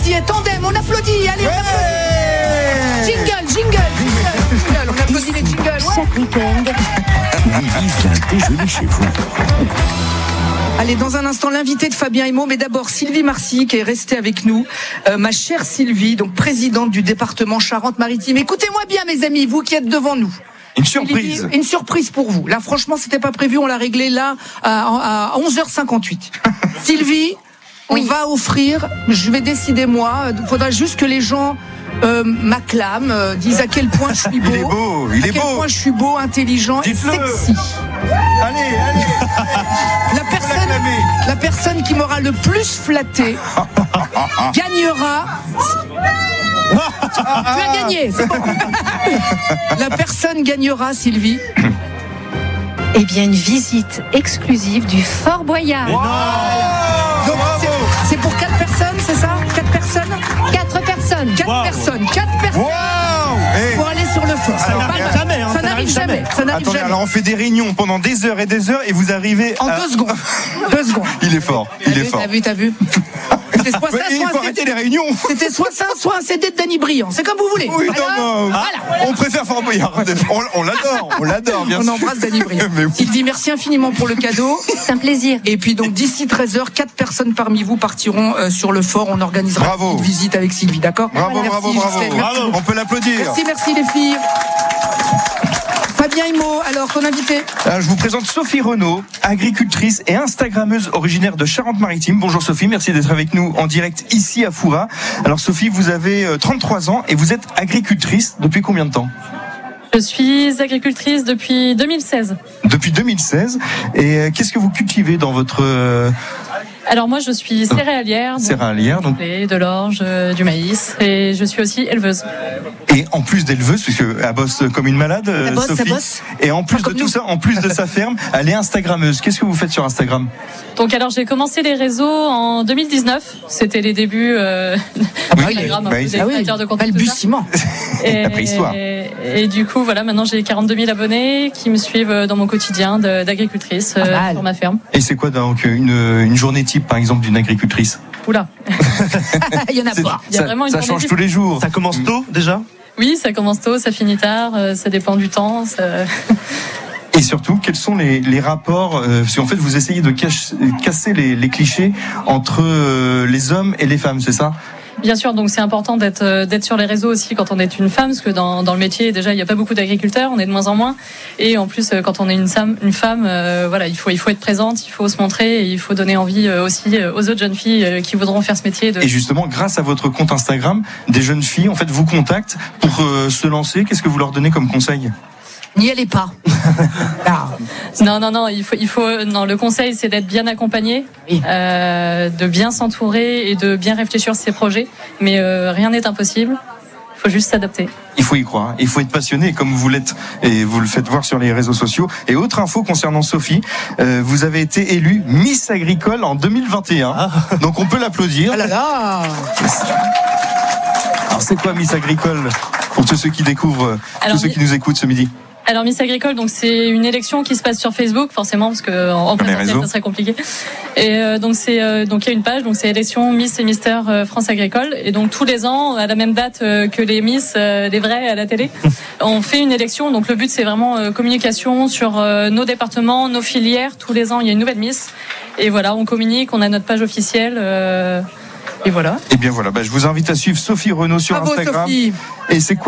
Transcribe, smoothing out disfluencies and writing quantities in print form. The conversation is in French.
applaudit, tandem, on applaudit, allez, on applaudit. Jingle, on applaudit les jingles. Ouais. Chaque week-end, Vivi vient déjeuner chez vous. Allez, dans un instant, l'invité de Fabien Imot, mais d'abord Sylvie Marcy qui est restée avec nous. Ma chère Sylvie, donc présidente du département Charente-Maritime. Écoutez-moi bien, mes amis, vous qui êtes devant nous. Une surprise. Sylvie, une surprise pour vous. Là, franchement, c'était pas prévu, on l'a réglé là à 11h58. Sylvie, on va offrir, je vais décider moi, il faudra juste que les gens m'acclament, disent à quel point je suis beau. Il est beau. À quel point je suis beau, intelligent et sexy. Allez. La personne qui m'aura le plus flatté gagnera. Tu as gagné, c'est bon. La personne gagnera, Sylvie. Eh bien, une visite exclusive du Fort Boyard. Donc, c'est pour 4 personnes, c'est ça? 4 personnes? 4 personnes. 4 personnes. 4 personnes. Pour aller sur le fort. Ça n'arrive jamais. Attendez, alors on fait des réunions pendant des heures et vous arrivez en 2 secondes. 2 secondes. Il est fort. T'as vu. C'était soit ça, il faut arrêter les réunions. C'était soit ça, soit un CD de Danny Briand. C'est comme vous voulez. Oui, voilà. On préfère Fort Boyard. On l'adore, bien sûr. On embrasse Danny Briand. Il dit merci infiniment pour le cadeau. C'est un plaisir. Et puis donc d'ici 13h, 4 personnes parmi vous partiront sur le fort. On organisera une visite avec Sylvie, d'accord? Bravo. On peut l'applaudir. Merci les filles. Fabien Imot, alors ton invité. Je vous présente Sophie Renaud, agricultrice et instagrammeuse originaire de Charente-Maritime. Bonjour Sophie, merci d'être avec nous en direct ici à Foura. Alors Sophie, vous avez 33 ans et vous êtes agricultrice depuis combien de temps? Je suis agricultrice depuis 2016. Depuis 2016. Et qu'est-ce que vous cultivez dans votre... Alors moi je suis céréalière. Donc de l'orge, du maïs, et je suis aussi éleveuse. Et en plus d'éleveuse, parce qu'elle bosse comme une malade, Sophie. Et en plus de tout ça, en plus de sa ferme, elle est instagrammeuse. Qu'est-ce que vous faites sur Instagram? Donc alors j'ai commencé les réseaux en 2019. C'était les débuts d'Instagram, des créateurs de contenu. Balbutiement. La préhistoire. Et du coup voilà, maintenant j'ai 42 000 abonnés qui me suivent dans mon quotidien d'agricultrice sur ma ferme. Et c'est quoi donc une journée type par exemple d'une agricultrice? Oula. Il y en a pas. Ça change tous les jours. Ça commence tôt déjà? Oui, ça commence tôt, ça finit tard, ça dépend du temps. Et surtout, quels sont les rapports, parce qu'en fait vous essayez de casser les clichés entre les hommes et les femmes, c'est ça? Bien sûr, donc c'est important d'être sur les réseaux aussi quand on est une femme, parce que dans le métier déjà il n'y a pas beaucoup d'agriculteurs, on est de moins en moins, et en plus quand on est une femme, voilà, il faut être présente, il faut se montrer, et il faut donner envie aussi aux autres jeunes filles qui voudront faire ce métier. Et justement, grâce à votre compte Instagram, des jeunes filles en fait vous contactent pour se lancer. Qu'est-ce que vous leur donnez comme conseil? N'y allez pas. Non, le conseil c'est d'être bien accompagné, de bien s'entourer et de bien réfléchir sur ses projets, mais rien n'est impossible, il faut juste s'adapter. Il faut y croire, il faut être passionné comme vous l'êtes et vous le faites voir sur les réseaux sociaux. Et autre info concernant Sophie, vous avez été élue Miss Agricole en 2021, donc on peut l'applaudir. Ah là là. Alors c'est quoi Miss Agricole pour tous ceux qui découvrent, tous ceux qui nous écoutent ce midi? Alors Miss Agricole, donc c'est une élection qui se passe sur Facebook, forcément, parce que en présentiel ça serait compliqué. Et donc il y a une page, donc c'est élection Miss et Mister France Agricole, et donc tous les ans à la même date que les Miss, les vrais à la télé, on fait une élection. Donc le but c'est vraiment communication sur nos départements, nos filières. Tous les ans il y a une nouvelle Miss, et voilà, on communique, on a notre page officielle. Et voilà. Et bien voilà, je vous invite à suivre Sophie Renaud sur Instagram. Sophie. Et c'est quoi